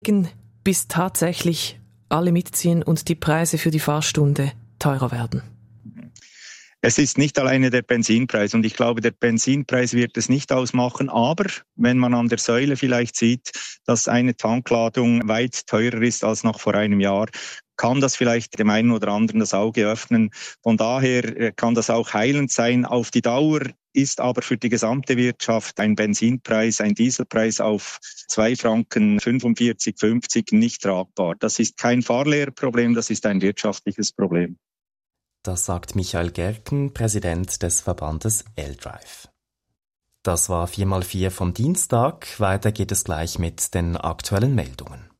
bis tatsächlich alle mitziehen und die Preise für die Fahrstunde teurer werden? Es ist nicht alleine der Benzinpreis und ich glaube, der Benzinpreis wird es nicht ausmachen. Aber wenn man an der Säule vielleicht sieht, dass eine Tankladung weit teurer ist als noch vor einem Jahr, kann das vielleicht dem einen oder anderen das Auge öffnen. Von daher kann das auch heilend sein. Auf die Dauer ist aber für die gesamte Wirtschaft ein Benzinpreis, ein Dieselpreis auf 2,45 Franken nicht tragbar. Das ist kein Fahrlehrerproblem, das ist ein wirtschaftliches Problem. Das sagt Michael Gerken, Präsident des Verbandes L-Drive. Das war 4x4 vom Dienstag. Weiter geht es gleich mit den aktuellen Meldungen.